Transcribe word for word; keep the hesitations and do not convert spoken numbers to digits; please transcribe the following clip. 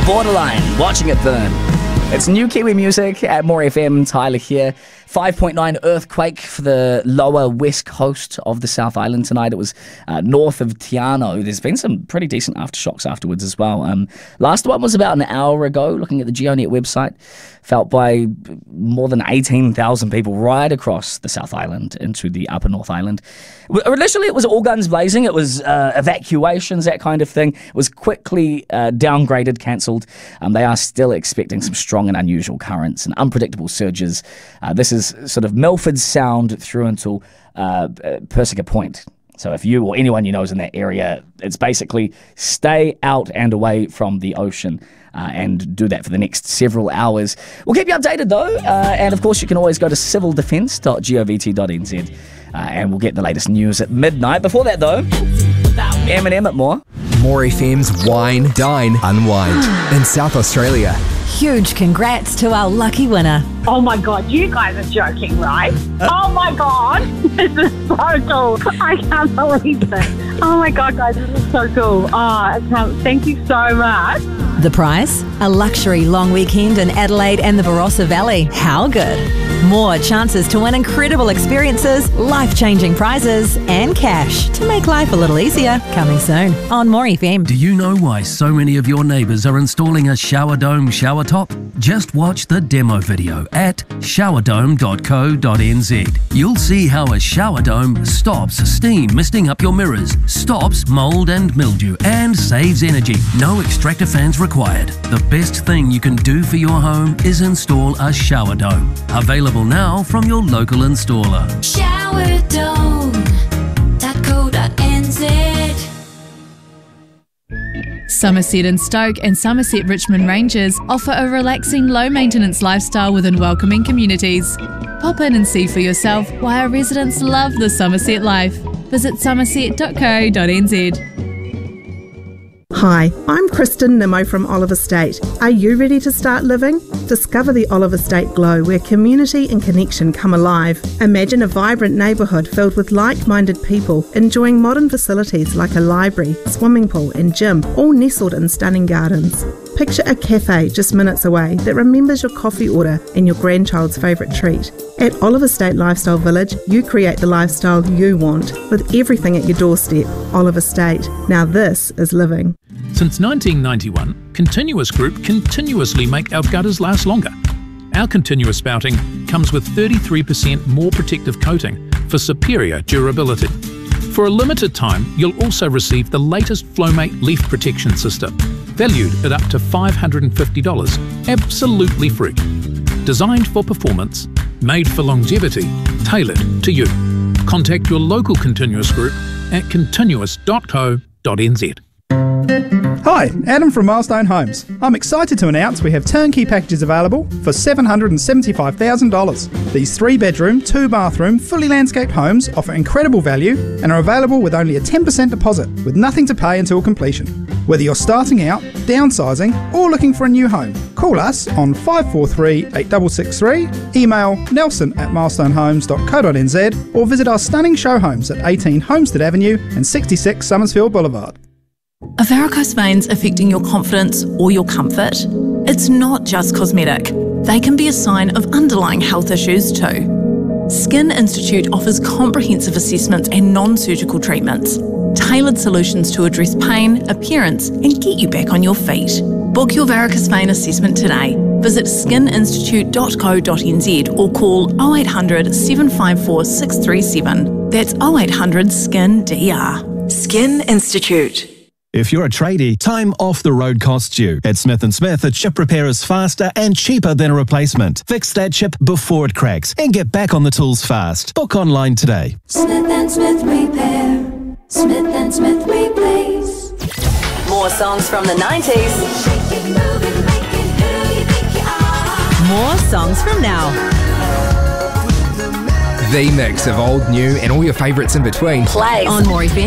Borderline, Watching It Burn. It's new Kiwi music at More F M. Tyler here. five point nine earthquake for the lower west coast of the South Island tonight. It was uh, north of Te Anau. There's been some pretty decent aftershocks afterwards as well. Um, last one was about an hour ago, looking at the GeoNet website. Felt by more than eighteen thousand people right across the South Island into the upper North Island. Initially, it was all guns blazing. It was uh, evacuations, that kind of thing. It was quickly uh, downgraded, cancelled. Um, they are still expecting some strong and unusual currents and unpredictable surges. Uh, this is sort of Milford Sound through until uh, Persica Point. So if you or anyone you know is in that area, it's basically stay out and away from the ocean uh, and do that for the next several hours. We'll keep you updated though, uh, and of course you can always go to civil defence dot govt dot n z uh, and we'll get the latest news at midnight. Before that though, Eminem at More. More F M's Wine, Dine, Unwind in South Australia. Huge congrats to our lucky winner. Oh my God, you guys are joking, right? Oh my God, this is so cool. I can't believe it. Oh my God, guys, this is so cool. Oh, I can't, thank you so much. The prize? A luxury long weekend in Adelaide and the Barossa Valley. How good? More chances to win incredible experiences, life-changing prizes, and cash to make life a little easier. Coming soon on More F M. Do you know why so many of your neighbours are installing a shower dome shower top? Just watch the demo video at shower dome dot co dot n z. You'll see how a shower dome stops steam misting up your mirrors, stops mould and mildew, and saves energy. No extractor fans required. The best thing you can do for your home is install a shower dome. Available now from your local installer. shower dome dot co dot n z. Somerset and Stoke and Somerset Richmond Rangers offer a relaxing, low-maintenance lifestyle within welcoming communities. Pop in and see for yourself why our residents love the Somerset life. Visit somerset dot co dot n z. Hi, I'm Kristen Nimmo from Olive Estate. Are you ready to start living? Discover the Olive Estate glow where community and connection come alive. Imagine a vibrant neighbourhood filled with like-minded people enjoying modern facilities like a library, swimming pool and gym, all nestled in stunning gardens. Picture a cafe just minutes away that remembers your coffee order and your grandchild's favourite treat. At Olive Estate Lifestyle Village, you create the lifestyle you want with everything at your doorstep. Olive Estate. Now this is living. Since nineteen ninety-one, Continuous Group continuously make our gutters last longer. Our continuous spouting comes with thirty-three percent more protective coating for superior durability. For a limited time, you'll also receive the latest Flowmate leaf protection system, valued at up to five hundred fifty dollars, absolutely free. Designed for performance, made for longevity, tailored to you. Contact your local Continuous Group at continuous dot co dot n z. Hi, Adam from Milestone Homes. I'm excited to announce we have turnkey packages available for seven hundred seventy-five thousand dollars. These three-bedroom, two-bathroom, fully landscaped homes offer incredible value and are available with only a ten percent deposit, with nothing to pay until completion. Whether you're starting out, downsizing, or looking for a new home, call us on five four three, eight six six three, email nelson at milestone homes dot co dot n z, or visit our stunning show homes at eighteen Homestead Avenue and sixty-six Summersfield Boulevard. Are varicose veins affecting your confidence or your comfort? It's not just cosmetic. They can be a sign of underlying health issues too. Skin Institute offers comprehensive assessments and non-surgical treatments, tailored solutions to address pain, appearance, and get you back on your feet. Book your varicose vein assessment today. Visit skin institute dot co dot n z or call oh eight hundred, seven five four, six three seven. That's oh eight hundred, S K I N D R. Skin Institute. If you're a tradie, time off the road costs you. At Smith and Smith, a chip repair is faster and cheaper than a replacement. Fix that chip before it cracks and get back on the tools fast. Book online today. Smith and Smith Repair. Smith and Smith Replace. More songs from the nineties. More songs from now. The mix of old, new and all your favourites in between. Play On More F M.